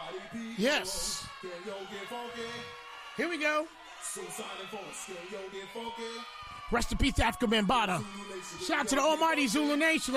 Yes. Here we go. Rest in peace, Africa Bambaataa. Shout out to the almighty Zulu Nation.